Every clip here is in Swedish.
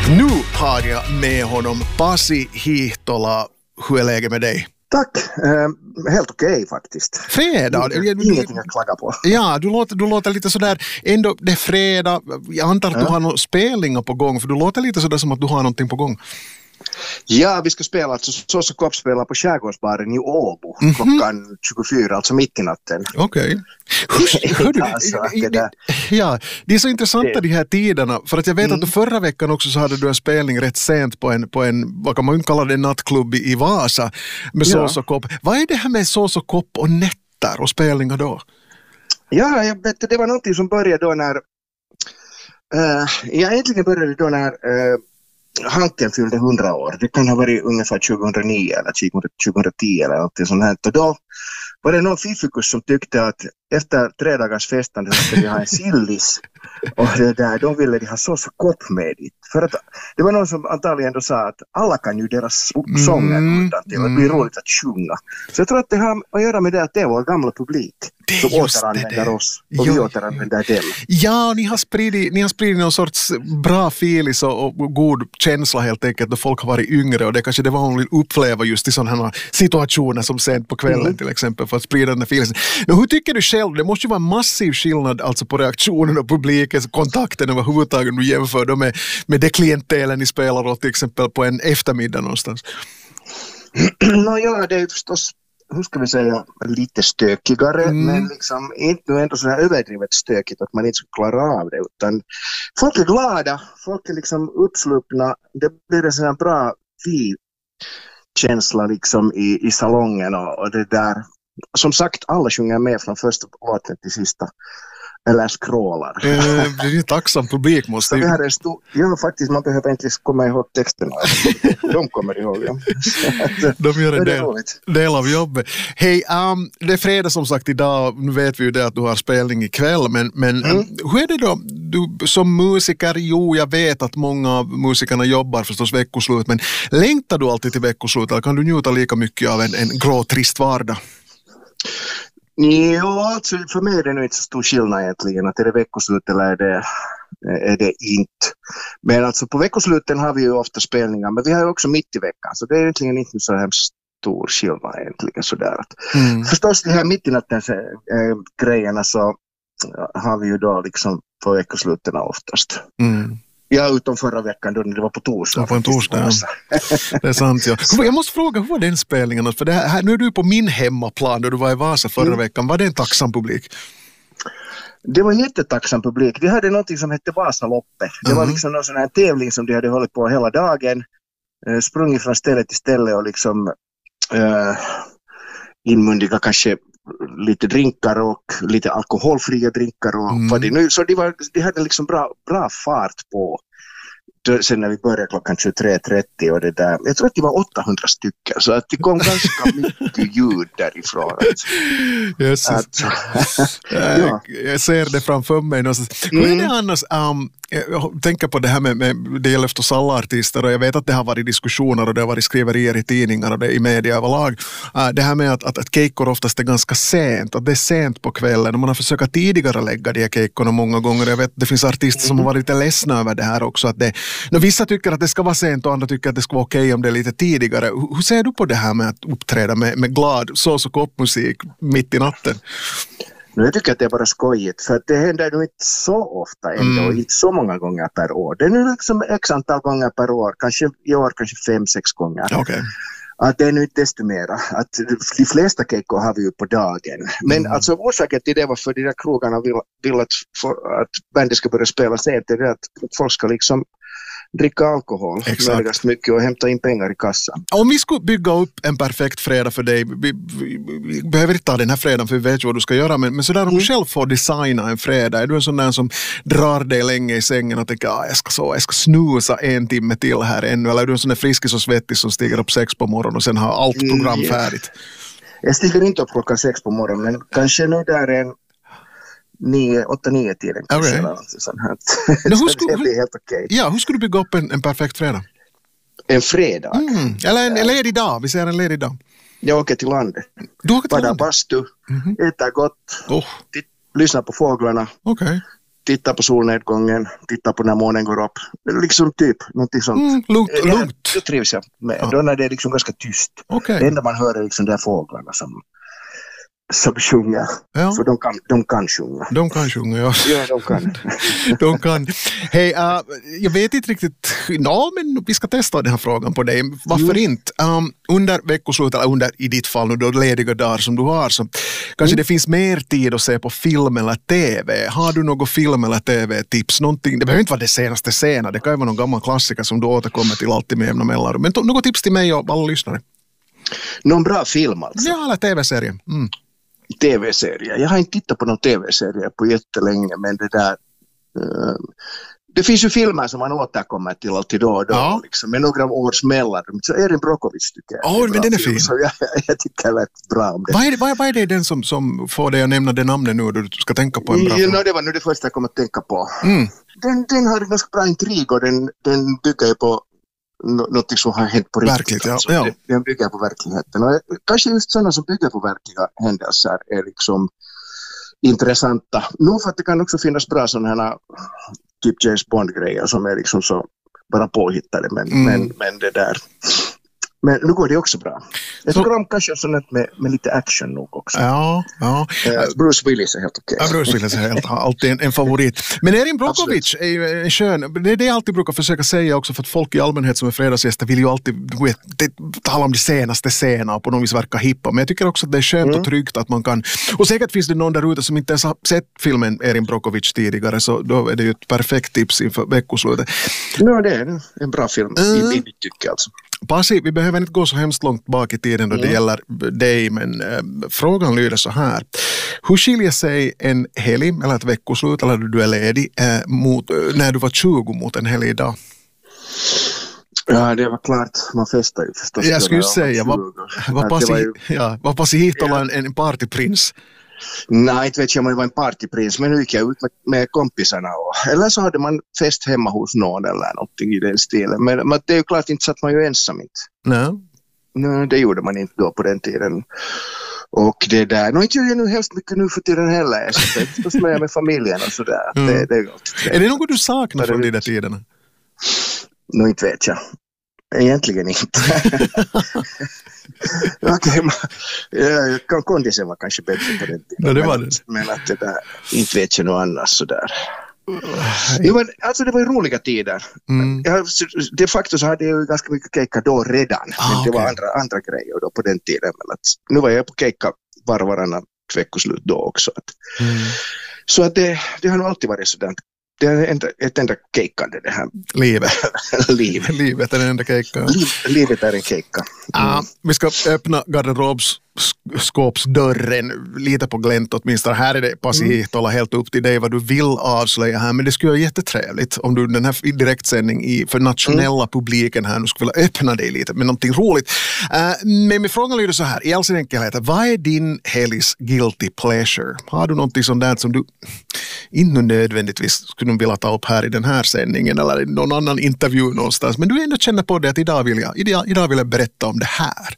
Nu har jag med honom, Pasi Hiihtola. Hur är läget med dig? Tack, helt okej faktiskt. Fredag? Ingenting att klaga på. Ja, du låter lite sådär, ändå det är fredag, jag antar att du har några spelningar på gång, för du låter lite sådär som att du har någonting på gång. Ja, vi ska spela, alltså Sås och Kopp spelar på Skärgårdsbaren i Åbo klockan 24, alltså mitt i natten. Okej. Ja, det är så intressanta de här tiderna, för att jag vet att du förra veckan också så hade du en spelning rätt sent på en vad kan man kalla det, nattklubb i Vasa med Sås och Kopp. Vad är det här med Sås och Kopp och nätter och spelningar då? Ja, jag vet, det var någonting som började då när jag egentligen började då när Hanken fyllde 100 år. Det kan ha varit ungefär 2009 eller 2010 eller något sånt här. Och då var det någon fiffikus som tyckte att efter 3 dagars festande så skulle de ha en sillis. Och det där, då ville de ha Sås och Kopp med dit. För att det var någon som antagligen då sa att alla kan ju deras sånger utan till. Det blir roligt att sjunga. Så jag tror att det har att göra med det att det är vår gamla publik som återanvänder oss och vi återanvänder dem. Ja, ni har spridit någon sorts bra filis och god känsla helt enkelt då folk har varit yngre, och det kanske det var hon vill uppleva just i sådana här situationer som sent på kvällen till exempel, för att sprida den här filisen. Men hur tycker du själv? Det måste ju vara en massiv skillnad alltså på reaktionen och publikens kontakten överhuvudtaget du jämför då med det klientelen ni spelar åt till exempel på en eftermiddag någonstans. Ja, det är förstås, hur ska vi säga, lite stökigare, men liksom inte ändå så här överdrivet stökigt att man inte ska klara av det, utan folk är glada, folk är liksom uppslupna, det blir en sån här bra känsla liksom i salongen och det där. Som sagt, alla sjunger med från första låten till sista. Eller skrålar. Det är en tacksam publik måste ju. Ja, faktiskt, man behöver inte komma ihåg texterna. De kommer ihåg, ja. De gör en del av jobbet. Hej, det är fredag som sagt idag. Nu vet vi ju det att du har spelning ikväll. Men hur är det då? Du som musiker, jag vet att många av musikerna jobbar förstås veckoslut. Men längtar du alltid till veckoslut? Eller kan du njuta lika mycket av en grå, trist vardag? Ja, alltså för mig är det nog inte så stor skillnad egentligen att är det veckoslut eller är det inte. Men alltså på veckosluten har vi ju ofta spelningar, men vi har ju också mitt i veckan, så det är egentligen inte så hemskt stor skillnad egentligen sådär. Förstås det här mitt i natten grejerna så har vi ju då liksom på veckosluten oftast. Ja, utom förra veckan då det var på torsdag. Ja, på en torsdag, ja. Det är sant, ja. Jag måste fråga, hur var den spelningen? För det här, nu är du på min hemmaplan då du var i Vasa förra veckan. Var det en tacksam publik? Det var en jättetacksam publik. De hade något som hette Vasaloppet. Det var liksom någon sån här tävling som de hade hållit på hela dagen. Sprungit från ställe till ställe och liksom inmundiga kanske lite drinkar och lite alkoholfria drinkar och vad det nu, så de hade liksom bra fart på sen när vi började klockan 23.30 och det där. Jag tror att det var 800 stycken, så att det kom ganska mycket ljud därifrån. Ja. Jag ser det framför mig någonstans. Hur är det annars? Jag tänker på det här med det gäller förstås alla artister, och jag vet att det har varit diskussioner och det har varit skriverier i tidningar och det i media överlag. Det här med att keikkor oftast är ganska sent, att det är sent på kvällen och man har försökt tidigare lägga de här keikkorna många gånger. Jag vet att det finns artister som har varit lite ledsna över det här också. Att vissa tycker att det ska vara sent och andra tycker att det ska vara okej om det är lite tidigare. Hur ser du på det här med att uppträda med glad Sås och Kopp-musik mitt i natten? Jag tycker att det är bara skojigt, för att det händer nog inte så ofta ändå, inte så många gånger per år. Det är nu liksom x antal gånger per år, kanske i år kanske 5-6 gånger. Okay. Att det är nu inte desto mera. Att de flesta keikkor har vi ju på dagen. Men alltså orsaken till det var för de där krogarna vill att bandet ska börja spela sent, det är att folk ska liksom dricka alkohol väldigt mycket och hämta in pengar i kassan. Om vi skulle bygga upp en perfekt fredag för dig, vi behöver inte ta den här fredagen för vi vet ju vad du ska göra, men sådär om du själv får designa en fredag, är du en sån där som drar dig länge i sängen och tänker jag ska snusa 1 timme till här ännu, eller är du en sån där friskis och svettig som stiger upp 6 på morgonen och sen har allt program färdigt? Jag stiger inte upp klockan 6 på morgonen, men kanske nu där en 8-9 tiden kanske eller något sånt här. Så det blir helt okej. Ja, hur skulle du bygga upp en perfekt fredag? En fredag? Eller en ledig dag, vi säger en ledig dag. Jag åker till landet. Du åker till landet? Bastu, äter gott, lyssnar på fåglarna, titta på solnedgången, titta på när månen går upp. Liksom typ, någonting sånt. Lugnt. Det trivs jag med. Då när det är liksom ganska tyst. Okay. Det enda man hör är liksom de fåglarna som sjunger. Ja. För de kan sjunga. De kan sjunga, ja. Ja, de kan. De kan. Hej, jag vet inte riktigt, men vi ska testa den här frågan på dig. Varför inte? Under veckoslutet, eller under i ditt fall nu då lediga dagar som du har, så kanske det finns mer tid att se på film eller tv. Har du något film eller tv-tips? Någonting, det behöver inte vara det senaste scenen, det kan ju vara någon gammal klassiker som du återkommer till alltid med jämna mellanrum. Men något tips till mig och alla lyssnare? Någon bra film alltså? Ja, eller tv-serie. TV-serie. Jag har inte tittat på någon TV-serie på jättelänge, men det där det finns ju filmer som man återkommer till alltid då och då, liksom, med några års mellanrum. Så Erin Brockovich tycker jag. Men den är fin. Så jag tycker rätt bra om det. Vad är det den som får dig att nämna det namnet nu du ska tänka på en bra film? Det var nu det första jag kom att tänka på. Den har en ganska bra intrig och den bygger på något som har hänt på riktigt. Verkligt, alltså. ja. Den bygger på verkligheten. Och kanske just sådana som bygger på verkliga händelser är liksom intressanta. Nog för att det kan också finnas bra sådana här typ James Bond-grejer som är liksom så bara påhittade. Men det där. Men nu går det också bra. Jag tycker om kanske sånt med lite action nog också. Ja. Bruce Willis är helt okej. Ja, Bruce Willis är alltid en favorit. Men Erin Brockovich är ju en skön. Det är det jag alltid brukar försöka säga också, för att folk i allmänhet som är fredagsgäster vill ju alltid tala om de senaste scenerna och på något vis verka hippa. Men jag tycker också att det är skönt och tryggt att man kan. Och säkert finns det någon där ute som inte ens har sett filmen Erin Brockovich tidigare, så då är det ju ett perfekt tips inför veckoslutet. Ja, det är en bra film i mitt tycke alltså. Pasi, vi behöver inte gå så hemskt långt bak i tiden då det gäller dig, men frågan lyder så här. Hur skiljer sig en helg eller ett veckoslut eller du är ledig mot när du var 20 mot en helg idag? Ja, det var klart. Man festar ju förstås. Jag skulle säga, var Pasi Hihtola en partyprins? Nej, inte vet jag om det var en partyprins, men nu gick jag ut med kompisarna. Eller så hade man fest hemma hos någon eller någonting i den stilen. Men det är ju klart inte så att man ju ensam inte. Nej, det gjorde man inte då på den tiden. Och det där, inte gör jag nu helst mycket nu för tiden heller. Jag ska förstås med familjen och sådär. Det är alltid. Är det något du saknar från de där tiderna? Inte vet jag. Egentligen inte. Kondisen var kanske bättre på den tiden. Ja, det var det. Men att det där, inte vet jag något annars sådär. Det var ju roliga tider. De facto så hade jag ju ganska mycket keikka då redan. Men det var andra grejer då på den tiden. Men nu var jag på keikka varannan veckoslut då också. Så att det har nog alltid varit sådant. Det är ett enda keikkande det här. Livet är en enda keikka. Livet är en keikka. Vi ska öppna garderobsskåpsdörren lite på glänt åtminstone. Här är det Pasi Hihtola helt upp till dig vad du vill avslöja här. Men det skulle vara jättetrevligt om du den här direktsändning för nationella publiken här nu skulle vilja öppna dig lite med någonting roligt. Men min fråga lyder så här, i all sin enkelhet, vad är din helgs guilty pleasure? Har du någonting sånt där som du inte nödvändigtvis skulle vilja ta upp här i den här sändningen eller i någon annan intervju någonstans, men du ändå känner på det att idag vill jag berätta om det här.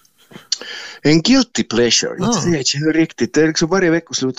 En guilty pleasure, inte vet jag riktigt. Det är liksom varje veckoslut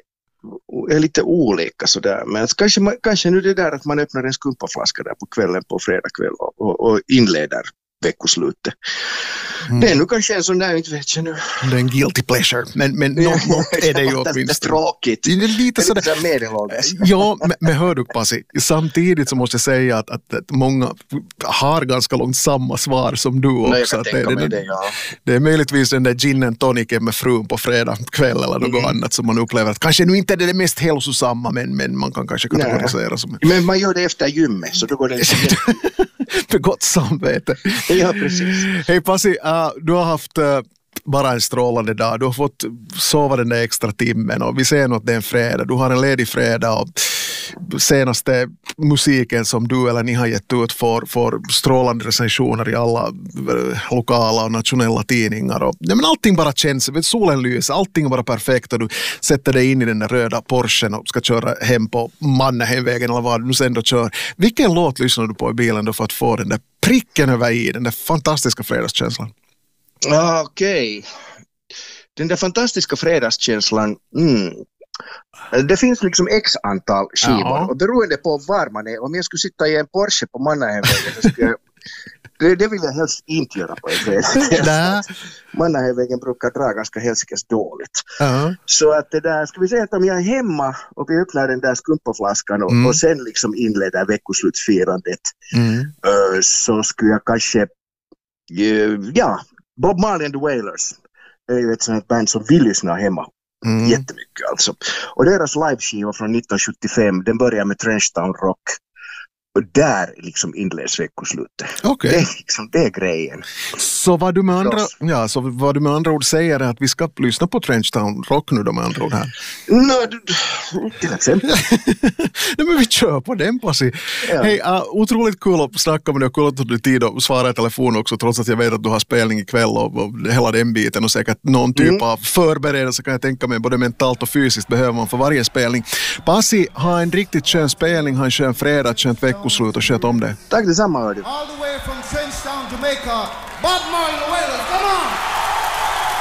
är lite olika sådär. Men kanske nu det där att man öppnar en skumpaflaska där på kvällen på fredag kväll och inleder veckoslutet. Det är nu kanske en sån där, inte vet jag nu. Det är en guilty pleasure, men något är det ju åtminstone. Det är tråkigt. Det är lite sådär. Ja, men hör du Pasi, samtidigt så måste jag säga att många har ganska långt samma svar som du också. Nej, jag kan tänka mig det, ja. Det är möjligtvis den där gin and tonicen med frun på fredag kväll eller något annat som man upplever att kanske nu inte är det mest hälsosamma, men man kan kanske kategorisera som. Men man gör det efter gymmet, så då går det för gott samvete. Ja, precis. Hej Pasi, du har haft bara en strålande dag. Du har fått sova den där extra timmen och vi ser nog att det är en fredag. Du har en ledig fredag och senaste musiken som du eller ni har gett ut får strålande recensioner i alla lokala och nationella tidningar. Och, men allting bara känns, solen lyser, allting är bara perfekt och du sätter dig in i den där röda Porschen och ska köra hem på Mannehemvägen eller vad du nu sen då kör. Vilken låt lyssnar du på i bilen då för att få den där pricken över i, den där fantastiska fredagskänslan? Okej. Den där fantastiska fredagskänslan, Det finns liksom x antal skivor och beroende på var man är, om jag skulle sitta i en Porsche på Mannerheimvägen så skulle det vill jag helst inte göra på en fredag. Mannerheimvägen brukar dra ganska helsikes dåligt. Så att det där, ska vi säga att om jag är hemma och vi öppnar den där skumpaflaskan och sen liksom inleder veckoslutsfirandet så skulle jag kanske Bob Marley and the Wailers är ju ett sånt band som vill lyssna hemma jättemycket alltså. Och deras liveskiva från 1975, den börjar med Trenchtown Rock. Och där liksom inleds veckoslutet. Okay. Det är grejen. Så vad du med andra ord säger är att vi ska lyssna på Trenchtown Rock nu med andra ord här? Till exempel. Nej, men vi kör på den, Pasi. Ja. Hej, otroligt kul att snacka med dig och kul att du har tid att svara i telefon också, trots att jag vet att du har spelning ikväll och hela den biten och säkert någon typ av förberedelse kan jag tänka mig, både mentalt och fysiskt behöver man för varje spelning. Pasi, ha en riktigt skön spelning, ha en skön fredag, skönt veckoslut och sköt om det. Tack detsamma, hördu. All the way from Trenchtown, Jamaica, Bob Marley.